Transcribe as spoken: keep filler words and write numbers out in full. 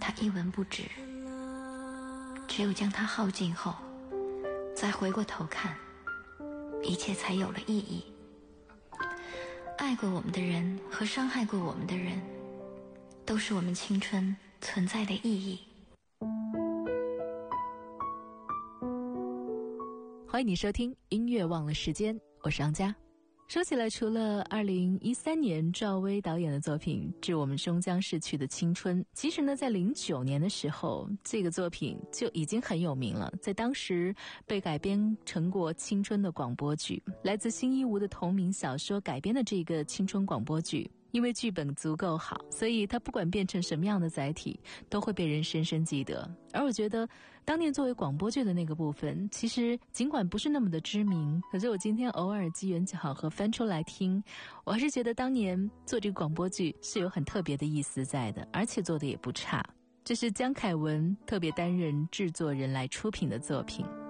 它一文不值。只有将它耗尽后，再回过头看，一切才有了意义。爱过我们的人和伤害过我们的人，都是我们青春存在的意义。 欢迎你收听音乐忘了时间，我是杨佳。说起来，除了二零一三年赵薇导演的作品《致我们终将逝去的青春》，其实呢在零九年的时候，这个作品就已经很有名了，在当时被改编成过青春的广播剧。来自辛一无的同名小说改编的这个青春广播剧，因为剧本足够好，所以它不管变成什么样的载体，都会被人深深记得。而我觉得当年作为广播剧的那个部分，其实尽管不是那么的知名，可是我今天偶尔机缘巧合翻出来听，我还是觉得当年做这个广播剧是有很特别的意思在的，而且做的也不差。这是江凯文特别担任制作人来出品的作品。